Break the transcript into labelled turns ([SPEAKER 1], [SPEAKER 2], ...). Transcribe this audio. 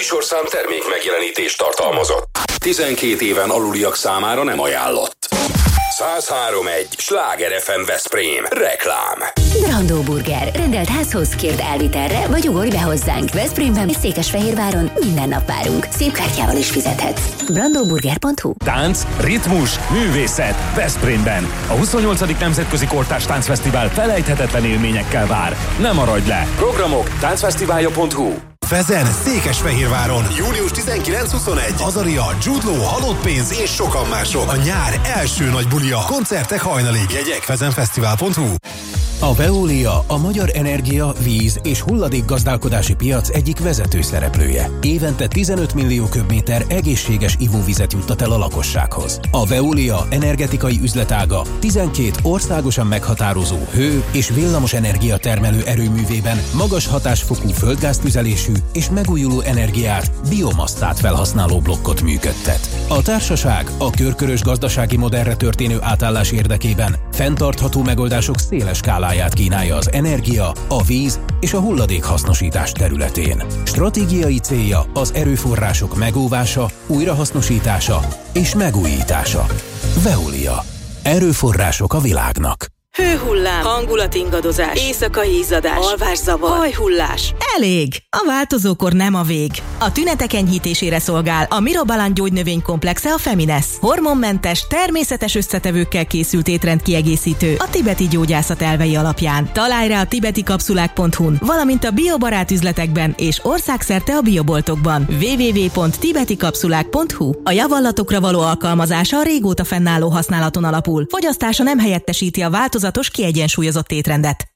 [SPEAKER 1] műsorszám termék megjelenítést tartalmazott. 12 éven aluliak számára nem ajánlott. 103.1 Sláger FM Veszprém. Reklám.
[SPEAKER 2] Brandó Burger. Rendelt házhoz, kérd elvitelre, vagy ugorj be hozzánk. Veszprémben és Székesfehérváron minden nap várunk. Szép kártyával is fizethetsz. brandóburger.hu.
[SPEAKER 3] Tánc, ritmus, művészet. Veszprémben. A 28. Nemzetközi Kortárs Táncfesztivál felejthetetlen élményekkel vár. Ne maradj le! Programok táncfesztiválja.hu.
[SPEAKER 4] Fezen, Székesfehérváron. Július 19-21. Azaria, Jude Law, Halott pénz és sokan mások. A nyár első nagy bulia. Koncertek hajnalig. Jegyek fezenfesztivál.hu.
[SPEAKER 5] A Veolia a magyar energia, víz és hulladékgazdálkodási piac egyik vezető szereplője. Évente 15 millió köbméter egészséges ivóvizet juttat el a lakossághoz. A Veolia energetikai üzletága 12 országosan meghatározó hő- és villamos energia termelő erőművében magas hatásfokú földgáztüzelésű és megújuló energiát, biomasszát felhasználó blokkot működtet. A társaság a körkörös gazdasági modellre történő átállás érdekében fenntartható megoldások széles skáláját kínálja az energia, a víz és a hulladék hasznosítás területén. Stratégiai célja az erőforrások megóvása, újrahasznosítása és megújítása. Veolia. Erőforrások a világnak.
[SPEAKER 6] Hőhullám, hangulatingadozás, éjszakai izzadás, alvászavar, hajhullás.
[SPEAKER 7] Elég! A változókor nem a vég. A tünetek enyhítésére szolgál a Mirobalan gyógynövénykomplexe a Feminesz. Hormonmentes, természetes összetevőkkel készült étrendkiegészítő a tibeti gyógyászat elvei alapján. Találj rá a tibetikapszulák.hu-n, valamint a biobarát üzletekben és országszerte a bioboltokban. www.tibetikapszulák.hu. A javallatokra való alkalmazása a régóta fennálló használaton alapul. Fogyasztása nem helyettesíti a változatos, kiegyensúlyozott étrendet.